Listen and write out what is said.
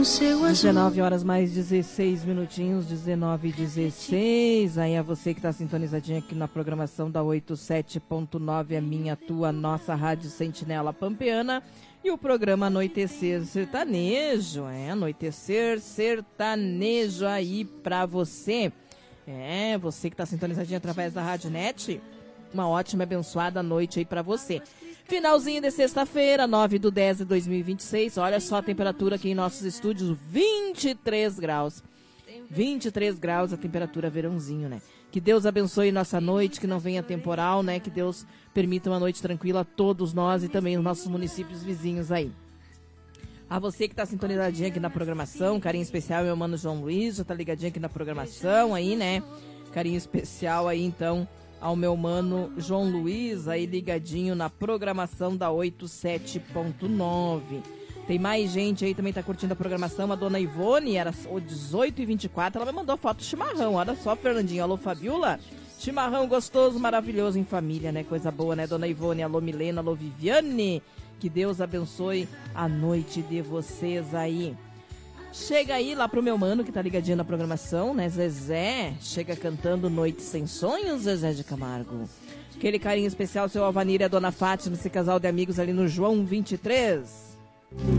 19 horas mais 16 minutinhos, 19h16. Aí é você que está sintonizadinho aqui na programação da 87.9, a minha, tua, nossa Rádio Sentinela Pampeana. E o programa Anoitecer Sertanejo, Anoitecer Sertanejo aí pra você. Você que está sintonizadinho através da Rádio Net, uma ótima e abençoada noite aí pra você. Finalzinho de sexta-feira, 9/10/2026. Olha só a temperatura aqui em nossos estúdios, 23 graus. 23 graus a temperatura verãozinho, né? Que Deus abençoe nossa noite, que não venha temporal, né? Que Deus permita uma noite tranquila a todos nós e também os nossos municípios vizinhos aí. A você que tá sintonizadinho aqui na programação, carinho especial, meu mano João Luiz, já tá ligadinho aqui na programação aí, né? Carinho especial aí, então, ao meu mano João Luiz, aí ligadinho na programação da 87.9. Tem mais gente aí também tá curtindo a programação. A dona Ivone, era 18h24, ela me mandou foto de chimarrão. Olha só, Fernandinho. Alô, Fabiola. Chimarrão gostoso, maravilhoso em família, né? Coisa boa, né, dona Ivone? Alô, Milena. Alô, Viviane. Que Deus abençoe a noite de vocês aí. Chega aí lá pro meu mano que tá ligadinho na programação, né? Zezé. Chega cantando Noite Sem Sonhos, Zezé de Camargo. Aquele carinho especial, seu Alvanir e a dona Fátima, esse casal de amigos ali no João 23.